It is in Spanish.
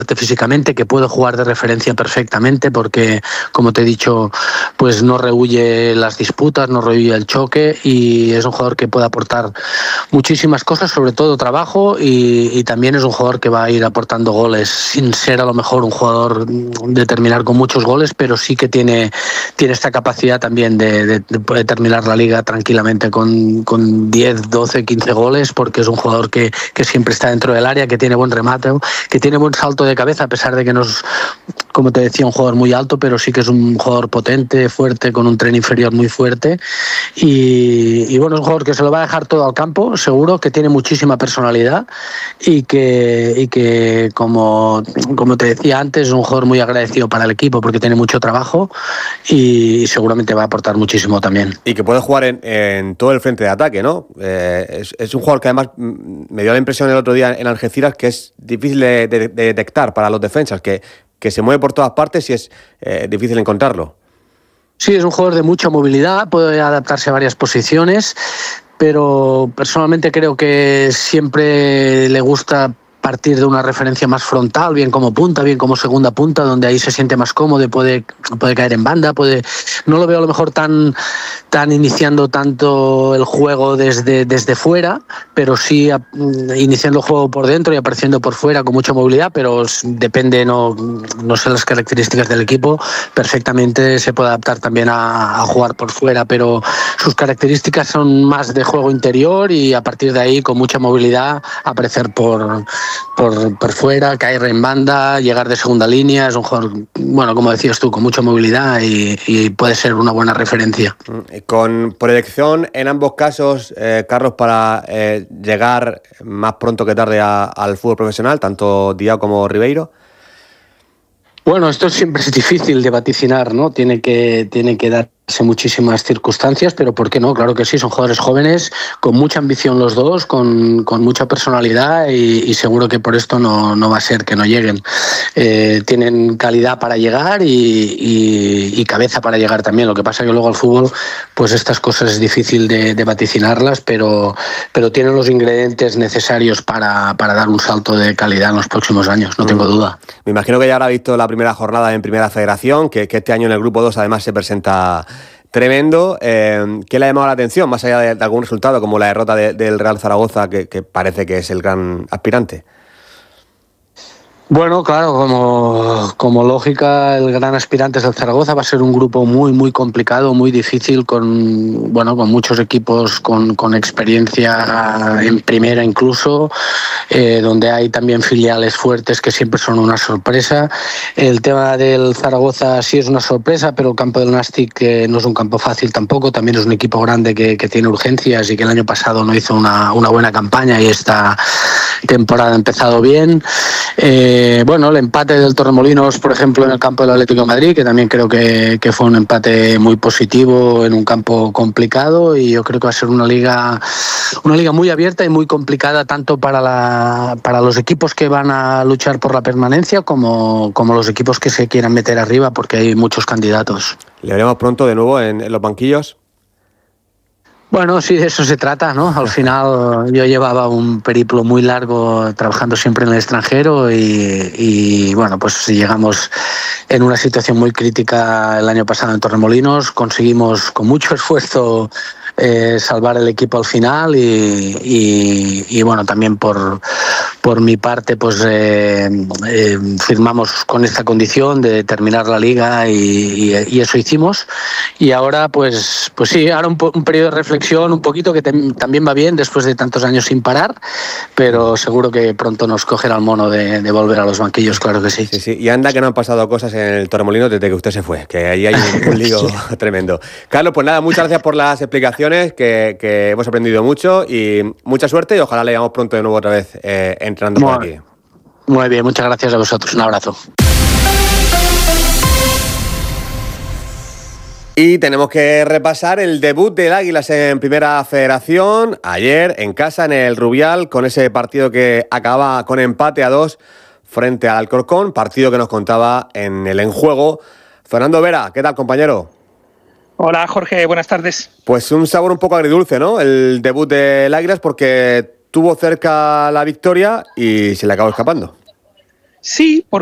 físicamente, que puede jugar de referencia perfectamente porque, como te he dicho, pues no rehúye las disputas, no rehúye el choque y es un jugador que puede aportar muchísimas cosas, sobre todo trabajo y también es un jugador que va a ir aportando goles sin ser a lo mejor un jugador de terminar con muchos goles, pero sí que tiene esta capacidad también de poder terminar la liga tranquilamente con 10, 12, 15 goles porque es un jugador que siempre está dentro del área, que tiene buen remate, que tiene buen salto de cabeza, a pesar de que no es, como te decía, un jugador muy alto, pero sí que es un jugador potente, fuerte, con un tren inferior muy fuerte y bueno, es un jugador que se lo va a dejar todo al campo, seguro, que tiene muchísima personalidad y que como te decía antes, es un jugador muy agradecido para el equipo porque tiene mucho trabajo y seguramente va a aportar muchísimo también. Y que puede jugar en todo el frente de ataque, ¿no? Es un jugador que además me dio la impresión el otro día en Algeciras que es difícil de detectar para los defensas, que se mueve por todas partes y es difícil encontrarlo. Sí, es un jugador de mucha movilidad, puede adaptarse a varias posiciones, pero personalmente creo que siempre le gusta partir de una referencia más frontal, bien como punta, bien como segunda punta, donde ahí se siente más cómodo, puede caer en banda, no lo veo a lo mejor tan iniciando tanto el juego desde fuera, pero sí iniciando el juego por dentro y apareciendo por fuera con mucha movilidad, pero depende, no sé las características del equipo, perfectamente se puede adaptar también a jugar por fuera, pero sus características son más de juego interior y a partir de ahí con mucha movilidad aparecer por fuera, caer en banda, llegar de segunda línea. Es un jugador, bueno, como decías tú, con mucha movilidad y puede ser una buena referencia. Con proyección en ambos casos, Carlos, para llegar más pronto que tarde al fútbol profesional, tanto Diao como Ribeiro. Bueno, esto siempre es difícil de vaticinar, ¿no? Tiene que darse muchísimas circunstancias, pero ¿por qué no? Claro que sí, son jugadores jóvenes, con mucha ambición los dos, con mucha personalidad y seguro que por esto no va a ser que no lleguen. Tienen calidad para llegar y cabeza para llegar también. Lo que pasa es que luego al fútbol, pues estas cosas es difícil de vaticinarlas, pero tienen los ingredientes necesarios para dar un salto de calidad en los próximos años, no tengo duda. Me imagino que ya habrá visto la primera jornada en Primera Federación, que este año en el Grupo 2 además se presenta tremendo. ¿Qué le ha llamado la atención, más allá de algún resultado como la derrota del Real Zaragoza, que parece que es el gran aspirante? Bueno, claro, como lógica, el gran aspirante es el Zaragoza. Va a ser un grupo muy, muy complicado, muy difícil, con muchos equipos con experiencia en primera incluso, donde hay también filiales fuertes que siempre son una sorpresa. El tema del Zaragoza sí es una sorpresa, pero el campo del Nastic no es un campo fácil tampoco. También es un equipo grande que tiene urgencias y que el año pasado no hizo una buena campaña y esta temporada ha empezado bien. El empate del Torremolinos, por ejemplo, en el campo del Atlético de Madrid, que también creo que fue un empate muy positivo en un campo complicado, y yo creo que va a ser una liga muy abierta y muy complicada tanto para los equipos que van a luchar por la permanencia como los equipos que se quieran meter arriba, porque hay muchos candidatos. ¿Le veremos pronto de nuevo en los banquillos? Bueno, sí, de eso se trata, ¿no? Al final yo llevaba un periplo muy largo trabajando siempre en el extranjero y bueno, pues llegamos en una situación muy crítica el año pasado en Torremolinos, conseguimos con mucho esfuerzo salvar el equipo al final y bueno, también por mi parte pues firmamos con esta condición de terminar la liga y eso hicimos, y ahora pues sí, ahora un periodo de reflexión un poquito que también va bien después de tantos años sin parar, pero seguro que pronto nos cogerá el mono de volver a los banquillos, claro que sí. Sí, y anda que no han pasado cosas en el Torremolinos desde que usted se fue, que ahí hay un lío tremendo. Carlos, pues nada, muchas gracias por las explicaciones, que hemos aprendido mucho y mucha suerte y ojalá le veamos pronto de nuevo otra vez entrenando por aquí. Muy bien, muchas gracias a vosotros, un abrazo. Y tenemos que repasar el debut del Águilas en Primera Federación ayer en casa en el Rubial, con ese partido que acaba con empate a 2 frente al Alcorcón, partido que nos contaba en el En Juego Fernando Vera. ¿Qué tal, compañero? Hola, Jorge, buenas tardes. Pues un sabor un poco agridulce, ¿no? El debut del Águilas, porque tuvo cerca la victoria y se le acabó escapando. Sí, porque